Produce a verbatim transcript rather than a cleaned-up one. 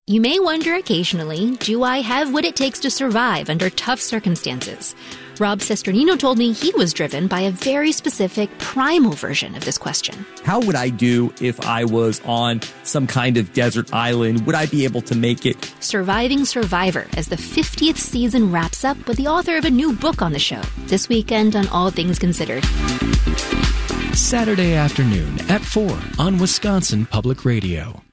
You may wonder occasionally, do I have what it takes to survive under tough circumstances? Rob Cesternino told me he was driven by a very specific primal version of this question. How would I do if I was on some kind of desert island? Would I be able to make it? Surviving Survivor, as the fiftieth season wraps up with the author of a new book on the show. This weekend on All Things Considered. Saturday afternoon at four on Wisconsin Public Radio.